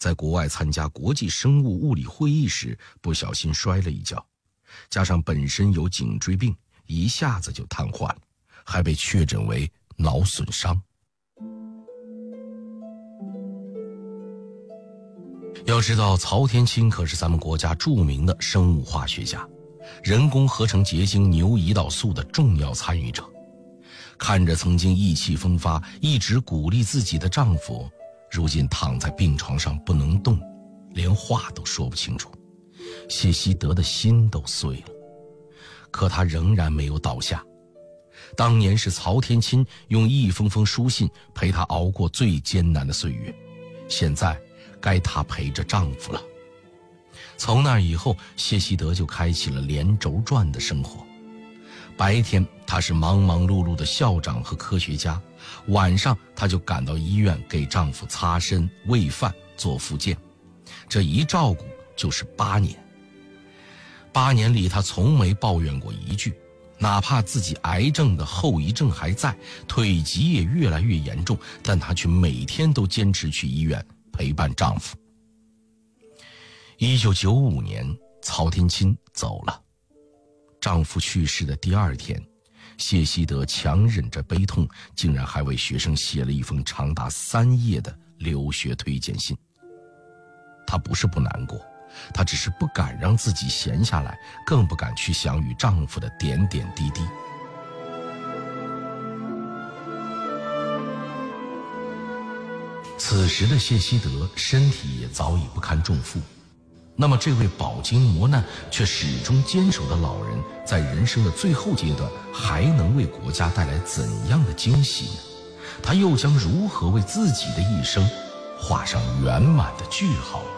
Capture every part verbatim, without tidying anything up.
在国外参加国际生物物理会议时不小心摔了一跤，加上本身有颈椎病，一下子就瘫痪了，还被确诊为脑损伤。要知道，曹天钦可是咱们国家著名的生物化学家，人工合成结晶牛胰岛素的重要参与者。看着曾经意气风发，一直鼓励自己的丈夫，如今躺在病床上不能动，连话都说不清楚，谢希德的心都碎了。可他仍然没有倒下。当年是曹天钦用一封封书信陪她熬过最艰难的岁月，现在该她陪着丈夫了。从那以后，谢希德就开启了连轴转的生活。白天她是忙忙碌碌的校长和科学家，晚上她就赶到医院给丈夫擦身、喂饭、做复健，这一照顾就是八年。八年里，她从没抱怨过一句，哪怕自己癌症的后遗症还在，腿疾也越来越严重，但她却每天都坚持去医院陪伴丈夫。一九九五年，曹天钦走了。丈夫去世的第二天，谢希德强忍着悲痛，竟然还为学生写了一封长达三页的留学推荐信。她不是不难过，她只是不敢让自己闲下来，更不敢去想与丈夫的点点滴滴。此时的谢希德身体也早已不堪重负，那么这位饱经磨难却始终坚守的老人，在人生的最后阶段还能为国家带来怎样的惊喜呢？他又将如何为自己的一生画上圆满的句号呢？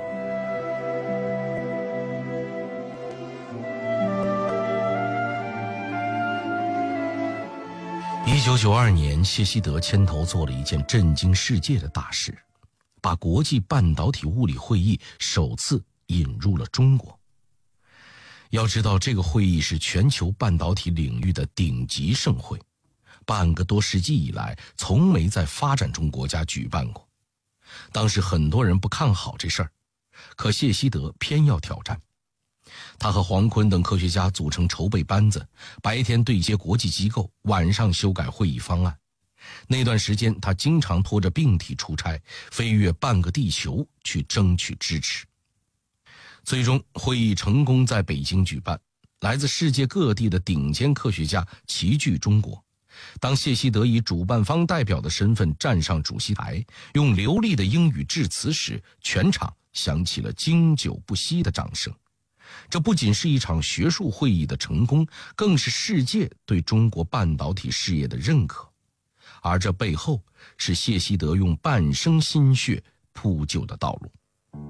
一九九二年，谢希德牵头做了一件震惊世界的大事，把国际半导体物理会议首次引入了中国。要知道，这个会议是全球半导体领域的顶级盛会，半个多世纪以来从没在发展中国家举办过。当时很多人不看好这事儿，可谢希德偏要挑战。他和黄坤等科学家组成筹备班子，白天对接国际机构，晚上修改会议方案。那段时间，他经常拖着病体出差，飞越半个地球去争取支持。最终，会议成功在北京举办，来自世界各地的顶尖科学家齐聚中国。当谢希德以主办方代表的身份站上主席台，用流利的英语致辞时，全场响起了经久不息的掌声。这不仅是一场学术会议的成功，更是世界对中国半导体事业的认可。而这背后是谢希德用半生心血铺就的道路。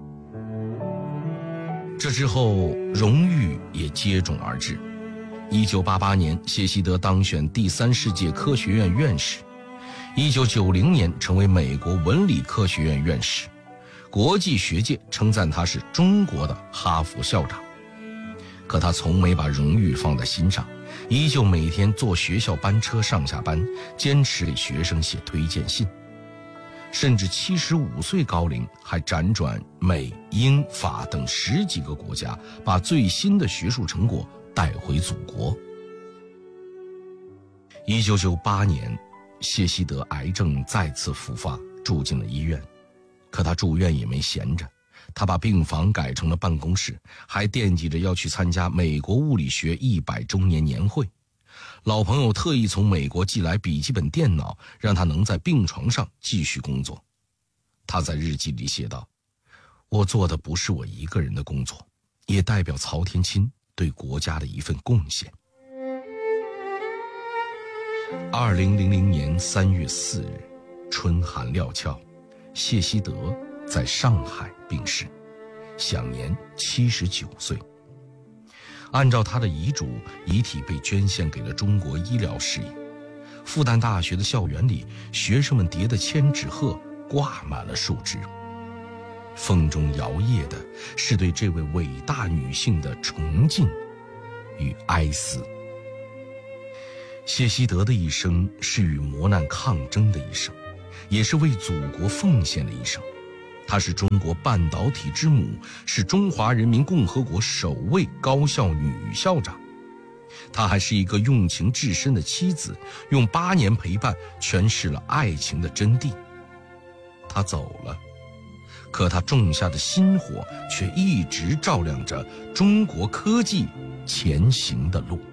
这之后，荣誉也接踵而至。一九八八年，谢希德当选第三世界科学院院士。一九九零年，成为美国文理科学院院士。国际学界称赞他是中国的哈佛校长。可他从没把荣誉放在心上，依旧每天坐学校班车上下班，坚持给学生写推荐信。甚至七十五岁高龄，还辗转美、英、法等十几个国家，把最新的学术成果带回祖国。一九九八年，谢希德癌症再次复发，住进了医院。可他住院也没闲着，他把病房改成了办公室，还惦记着要去参加美国物理学一百周年年会。老朋友特意从美国寄来笔记本电脑，让他能在病床上继续工作。他在日记里写道：我做的不是我一个人的工作，也代表曹天钦对国家的一份贡献。二零零零年三月四日，春寒料峭，谢希德在上海病逝，享年七十九岁。按照他的遗嘱，遗体被捐献给了中国医疗事业。复旦大学的校园里，学生们叠的千纸鹤挂满了树枝，风中摇曳的是对这位伟大女性的崇敬与哀思。谢希德的一生是与磨难抗争的一生，也是为祖国奉献的一生。 她是中国半导体之母，是中华人民共和国首位高校女校长。她还是一个用情至深的妻子，用八年陪伴诠释了爱情的真谛。她走了，可她种下的薪火却一直照亮着中国科技前行的路。